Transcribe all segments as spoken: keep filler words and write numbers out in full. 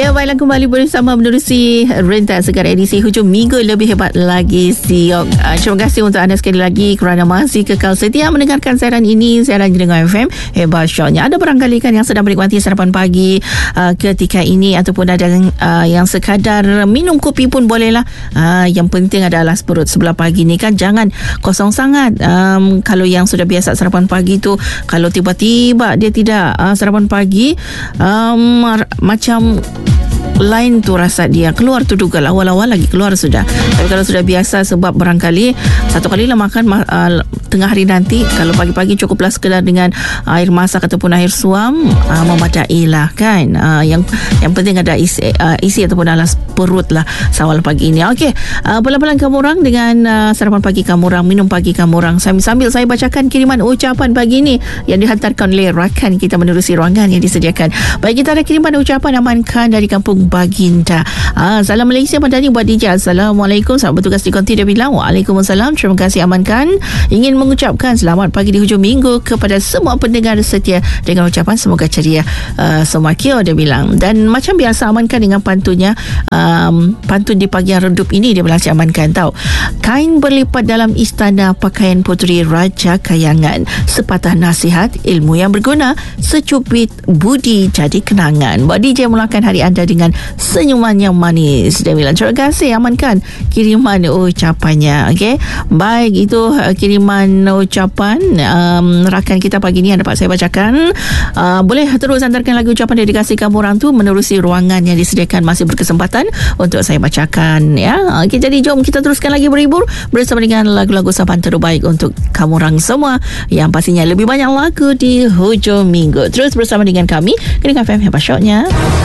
Ya, baiklah, kembali bersama menerusi rentas segar edisi hujung minggu lebih hebat lagi siok. Uh, terima kasih untuk anda sekali lagi kerana masih kekal setia mendengarkan siaran ini, siaran Jendengar F M Hebat Syoknya. Ada barangkali kan yang sedang menikmati sarapan pagi uh, ketika ini, ataupun ada uh, yang sekadar minum kopi pun bolehlah. Uh, yang penting adalah perut sebelah pagi ni kan jangan kosong sangat. Um, kalau yang sudah biasa sarapan pagi tu, kalau tiba-tiba dia tidak uh, sarapan pagi, um, macam lain tu rasa dia keluar tu dugal awal-awal lagi keluar sudah. Tapi kalau sudah biasa, sebab barangkali satu kali lah makan uh, tengah hari nanti, kalau pagi-pagi cukuplah sekadar dengan air masak ataupun air suam, uh, memadai lah kan. Uh, yang yang penting ada isi, uh, isi ataupun alas perut lah sawal pagi ini. Okey, uh, pelan-pelan kamu orang dengan uh, sarapan pagi kamu orang, minum pagi kamu orang, sambil-sambil saya bacakan kiriman ucapan pagi ini yang dihantarkan oleh rakan kita menerusi ruangan yang disediakan. Baik, kita ada kiriman ucapan amankan dari kampung Baginda. Ah, salam Malaysia Madani buat D J. Assalamualaikum. Selamat bertugas di konti. Dia bilang Waalaikumsalam. Terima kasih amankan. Ingin mengucapkan selamat pagi di hujung minggu kepada semua pendengar setia dengan ucapan semoga ceria uh, semua kio, dia bilang. Dan macam biasa amankan dengan pantunnya, um, pantun di pagi yang redup ini dia bilang si amankan tahu. Kain berlipat dalam istana pakaian puteri Raja Kayangan. Sepatah nasihat ilmu yang berguna, secubit budi jadi kenangan. Buat D J mulakan hari anda dengan senyuman yang manis. Dia bilang terima kasih amankan kiriman ucapannya. Okey, baik, itu uh, kiriman ucapan um, rakan kita pagi ni yang dapat saya bacakan. Uh, boleh terus hantarkan lagi ucapan dedikasi kamu orang tu menerusi ruangan yang disediakan, masih berkesempatan untuk saya bacakan ya. Okey, jadi jom kita teruskan lagi berhibur bersama dengan lagu-lagu sahabat terbaik untuk kamu orang semua, yang pastinya lebih banyak lagu di hujung minggu. Terus bersama dengan kami Jendengar F M Hebat Syoknya.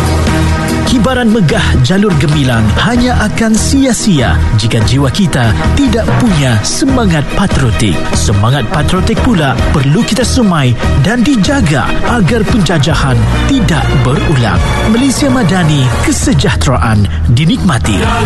Kibaran megah jalur gemilang hanya akan sia-sia jika jiwa kita tidak punya semangat patriotik. Semangat patriotik pula perlu kita semai dan dijaga agar penjajahan tidak berulang. Malaysia Madani, kesejahteraan dinikmati.